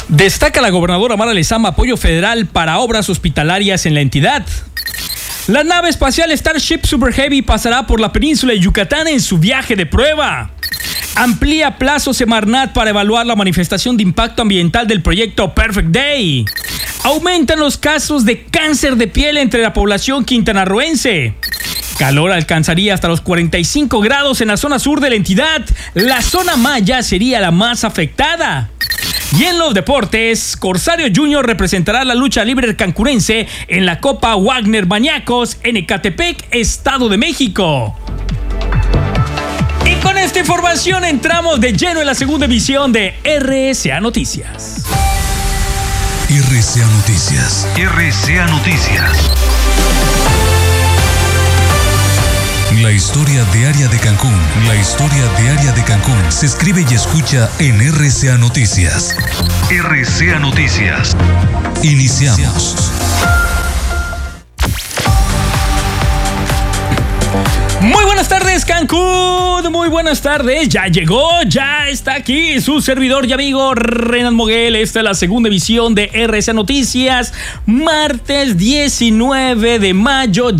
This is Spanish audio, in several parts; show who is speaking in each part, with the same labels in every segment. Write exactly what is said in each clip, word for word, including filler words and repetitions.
Speaker 1: Destaca la gobernadora Mara Lezama apoyo federal para obras hospitalarias en la entidad. La nave espacial Starship Super Heavy pasará por la península de Yucatán en su viaje de prueba. Amplía plazo Semarnat para evaluar la manifestación de impacto ambiental del proyecto Perfect Day. Aumentan los casos de cáncer de piel entre la población quintanarroense. Calor alcanzaría hasta los cuarenta y cinco grados en la zona sur de la entidad. La zona Maya sería la más afectada. Y en los deportes, Corsario Junior representará la lucha libre cancunense en la Copa Wagner Bañacos en Ecatepec, Estado de México. Y con esta información entramos de lleno en la segunda emisión de R C A Noticias.
Speaker 2: R C A Noticias. R C A Noticias. La historia diaria de Cancún. La historia diaria de Cancún se escribe y escucha en R C A Noticias. R C A Noticias. Iniciamos.
Speaker 1: Muy buenas tardes, Cancún. Muy buenas tardes. Ya llegó, ya está aquí su servidor y amigo Renan Moguel. Esta es la segunda edición de R C A Noticias. Martes diecinueve de mayo.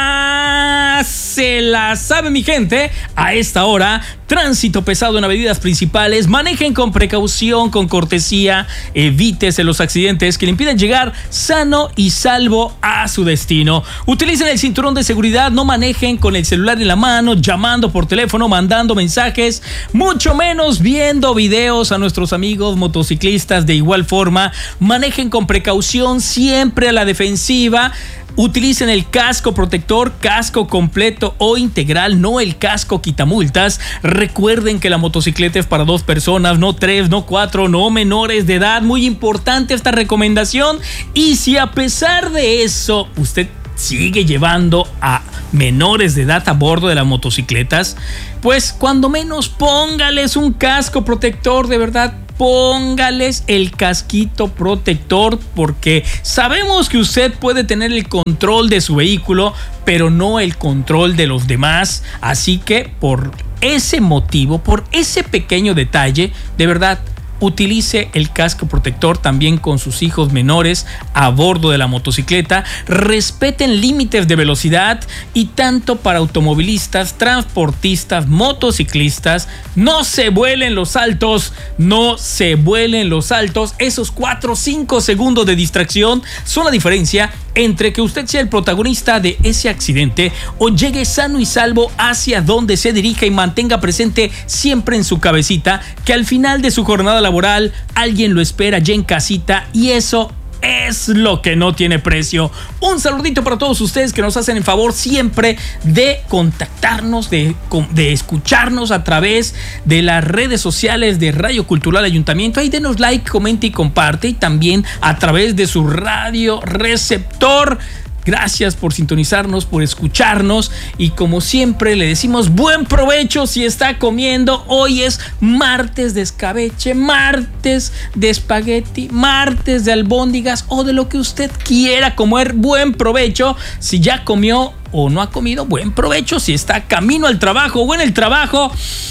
Speaker 1: Ya se la sabe, mi gente. A esta hora, tránsito pesado en avenidas principales. Manejen con precaución, con cortesía. Evítese los accidentes que le impiden llegar sano y salvo a su destino. Utilicen el cinturón de seguridad. No manejen con el celular en la mano, llamando por teléfono, mandando mensajes, mucho menos viendo videos. A nuestros amigos motociclistas de igual forma, manejen con precaución, siempre a la defensiva. Utilicen el casco protector, casco completo o integral, no el casco quitamultas. Recuerden que la motocicleta es para dos personas, no tres, no cuatro, no menores de edad. Muy importante esta recomendación. Y si a pesar de eso usted sigue llevando a menores de edad a bordo de las motocicletas, pues cuando menos póngales un casco protector, de verdad. Póngales el casquito protector, porque sabemos que usted puede tener el control de su vehículo, pero no el control de los demás. Así que por ese motivo, por ese pequeño detalle, de verdad, utilice el casco protector también con sus hijos menores a bordo de la motocicleta. Respeten límites de velocidad, y tanto para automovilistas, transportistas, motociclistas. No se vuelen los altos, no se vuelen los altos. Esos cuatro o cinco segundos de distracción son la diferencia entre que usted sea el protagonista de ese accidente o llegue sano y salvo hacia donde se dirija, y mantenga presente siempre en su cabecita que al final de su jornada laboral alguien lo espera ya en casita, y eso es lo que no tiene precio. Un saludito para todos ustedes que nos hacen el favor siempre de contactarnos, de, de escucharnos a través de las redes sociales de Radio Cultural Ayuntamiento. Ahí denos like, comente y comparte, y también a través de su radio receptor. Gracias por sintonizarnos, por escucharnos, y como siempre le decimos buen provecho si está comiendo. Hoy es martes de escabeche, martes de espagueti, martes de albóndigas o de lo que usted quiera comer. Buen provecho si ya comió o no ha comido. Buen provecho si está camino al trabajo o en el trabajo.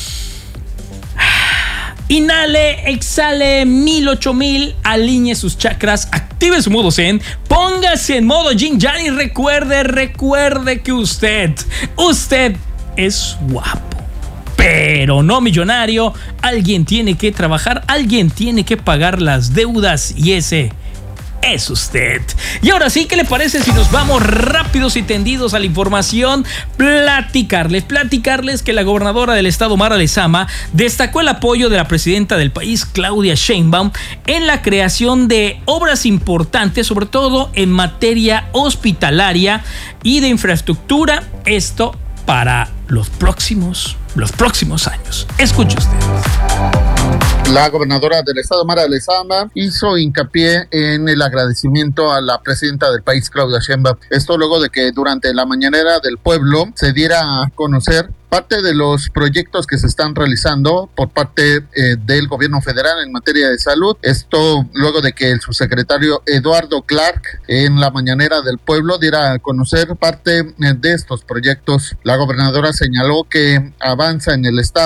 Speaker 1: Inhale, exhale, mil, ocho mil, alinee sus chakras, active su modo zen, póngase en modo yin yang y recuerde, recuerde que usted, usted es guapo, pero no millonario. Alguien tiene que trabajar, alguien tiene que pagar las deudas, y ese es usted. Y ahora sí, ¿qué le parece si nos vamos rápidos y tendidos a la información? Platicarles, platicarles que la gobernadora del estado, Mara Lezama, destacó el apoyo de la presidenta del país, Claudia Sheinbaum, en la creación de obras importantes, sobre todo en materia hospitalaria y de infraestructura. Esto para los próximos, los próximos años. Escuche usted.
Speaker 3: La gobernadora del estado, Mara Lezama, hizo hincapié en el agradecimiento a la presidenta del país, Claudia Sheinbaum. Esto luego de que durante la mañanera del pueblo se diera a conocer parte de los proyectos que se están realizando por parte eh, del gobierno federal en materia de salud. Esto luego de que el subsecretario Eduardo Clark en la mañanera del pueblo diera a conocer parte eh, de estos proyectos. La gobernadora señaló que avanza en el estado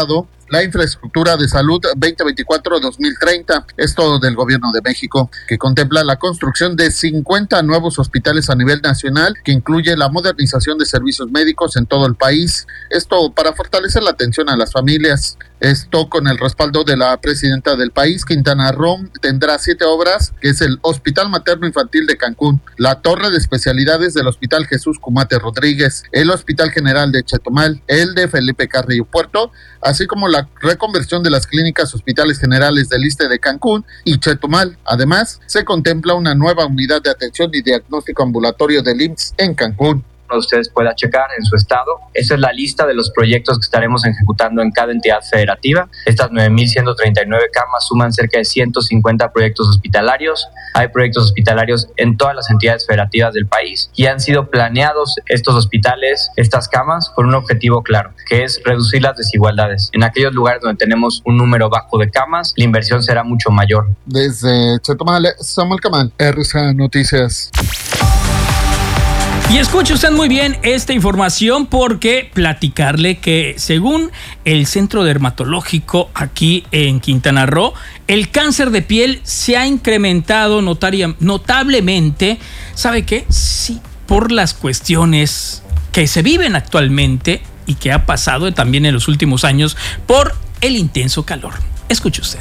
Speaker 3: la infraestructura de salud veinte veinticuatro a dos mil treinta, esto del gobierno de México, que contempla la construcción de cincuenta nuevos hospitales a nivel nacional, que incluye la modernización de servicios médicos en todo el país, esto para fortalecer la atención a las familias. Esto con el respaldo de la presidenta del país. Quintana Roo tendrá siete obras, que es el Hospital Materno Infantil de Cancún, la Torre de Especialidades del Hospital Jesús Cumate Rodríguez, el Hospital General de Chetumal, el de Felipe Carrillo Puerto, así como la reconversión de las clínicas hospitales generales del Iste de Cancún y Chetumal. Además, se contempla una nueva unidad de atención y diagnóstico ambulatorio del I M S S en Cancún.
Speaker 4: Ustedes puedan checar en su estado. Esa es la lista de los proyectos que estaremos ejecutando en cada entidad federativa. Estas nueve mil ciento treinta y nueve camas suman cerca de ciento cincuenta proyectos hospitalarios. Hay proyectos hospitalarios en todas las entidades federativas del país y han sido planeados estos hospitales, estas camas, con un objetivo claro, que es reducir las desigualdades. En aquellos lugares donde tenemos un número bajo de camas, la inversión será mucho mayor.
Speaker 3: Desde Chetumal, Samuel Camán, R C A Noticias.
Speaker 1: Y escuche usted muy bien esta información, porque platicarle que según el Centro Dermatológico aquí en Quintana Roo, el cáncer de piel se ha incrementado notaria, notablemente. ¿Sabe qué? Sí, por las cuestiones que se viven actualmente y que ha pasado también en los últimos años por el intenso calor. Escuche usted.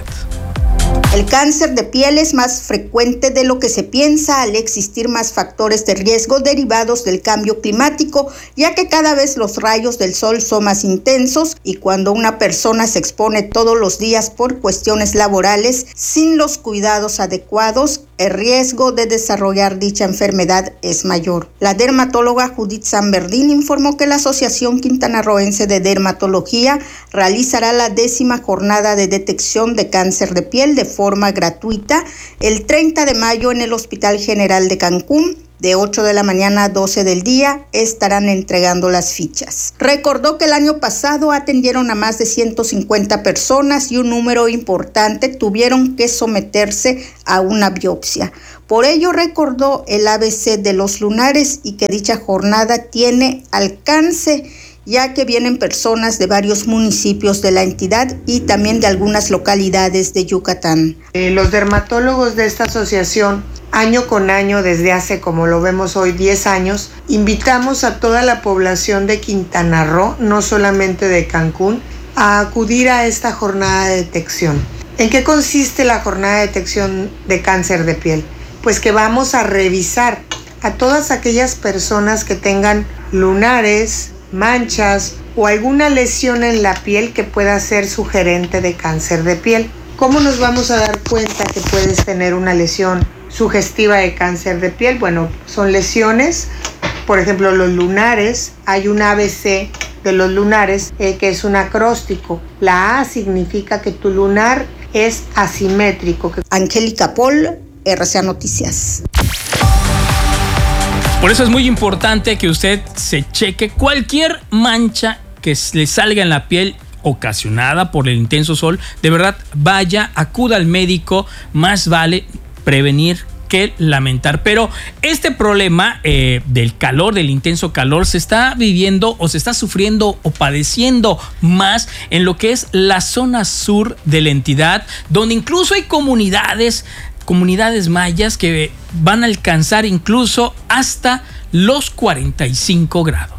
Speaker 5: El cáncer de piel es más frecuente de lo que se piensa al existir más factores de riesgo derivados del cambio climático, ya que cada vez los rayos del sol son más intensos y cuando una persona se expone todos los días por cuestiones laborales sin los cuidados adecuados, el riesgo de desarrollar dicha enfermedad es mayor. La dermatóloga Judith Sanberdín informó que la Asociación Quintanarroense de Dermatología realizará la décima jornada de detección de cáncer de piel de forma gratuita el treinta de mayo en el Hospital General de Cancún. De ocho de la mañana a doce del día estarán entregando las fichas. Recordó que el año pasado atendieron a más de ciento cincuenta personas y un número importante tuvieron que someterse a una biopsia. Por ello recordó el A B C de los lunares y que dicha jornada tiene alcance, ya que vienen personas de varios municipios de la entidad y también de algunas localidades de Yucatán.
Speaker 6: Eh, los dermatólogos de esta asociación, año con año, desde hace, como lo vemos hoy, diez años, invitamos a toda la población de Quintana Roo, no solamente de Cancún, a acudir a esta jornada de detección. ¿En qué consiste la jornada de detección de cáncer de piel? Pues que vamos a revisar a todas aquellas personas que tengan lunares, manchas o alguna lesión en la piel que pueda ser sugerente de cáncer de piel. ¿Cómo nos vamos a dar cuenta que puedes tener una lesión sugestiva de cáncer de piel? Bueno, son lesiones, por ejemplo, los lunares. Hay un A B C de los lunares eh, que es un acróstico. La A significa que tu lunar es asimétrico.
Speaker 5: Angélica Paul, R C A Noticias.
Speaker 1: Por eso es muy importante que usted se cheque cualquier mancha que le salga en la piel ocasionada por el intenso sol. De verdad, vaya, acuda al médico. Más vale prevenir que lamentar. Pero este problema eh, del calor, del intenso calor, se está viviendo o se está sufriendo o padeciendo más en lo que es la zona sur de la entidad, donde incluso hay comunidades comunidades mayas que van a alcanzar incluso hasta los cuarenta y cinco grados.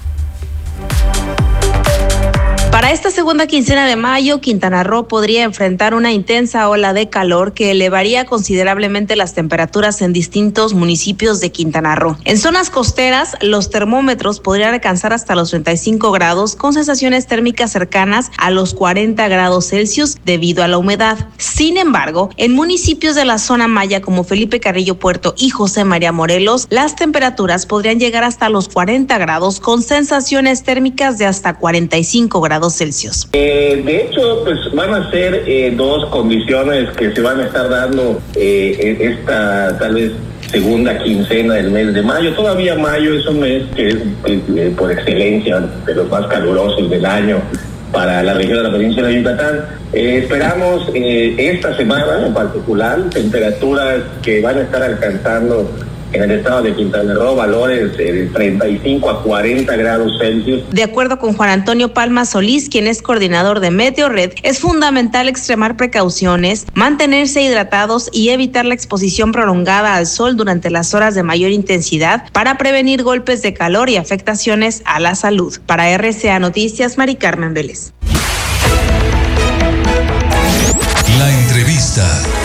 Speaker 7: Para esta segunda quincena de mayo, Quintana Roo podría enfrentar una intensa ola de calor que elevaría considerablemente las temperaturas en distintos municipios de Quintana Roo. En zonas costeras, los termómetros podrían alcanzar hasta los treinta y cinco grados, con sensaciones térmicas cercanas a los cuarenta grados Celsius debido a la humedad. Sin embargo, en municipios de la zona maya como Felipe Carrillo Puerto y José María Morelos, las temperaturas podrían llegar hasta los cuarenta grados, con sensaciones térmicas de hasta cuarenta y cinco grados Celsius.
Speaker 8: Eh, de hecho, pues van a ser eh, dos condiciones que se van a estar dando eh, esta tal vez segunda quincena del mes de mayo. Todavía mayo es un mes que es eh, por excelencia de los más calurosos del año para la región de la provincia de Yucatán. Eh, esperamos eh, esta semana en particular temperaturas que van a estar alcanzando en el estado de Quintana Roo valores de treinta y cinco a cuarenta grados Celsius.
Speaker 7: De acuerdo con Juan Antonio Palma Solís, quien es coordinador de Meteorred, es fundamental extremar precauciones, mantenerse hidratados y evitar la exposición prolongada al sol durante las horas de mayor intensidad para prevenir golpes de calor y afectaciones a la salud. Para R C A Noticias, Mari Carmen Vélez.
Speaker 2: La entrevista.